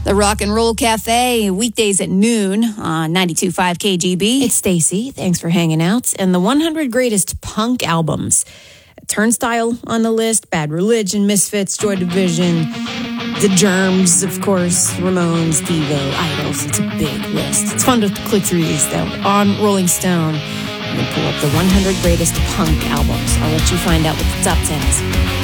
The Rock and Roll Cafe, weekdays at noon on 92.5 KGB. It's Stacy. Thanks for hanging out. And the 100 greatest punk albums. Turnstile on the list, Bad Religion, Misfits, Joy Division, The Germs, of course, Ramones, Devo, Idols. It's a big list. It's fun to click through these, though. On Rolling Stone, and pull up the 100 greatest punk albums. I'll let you find out what the top 10 is.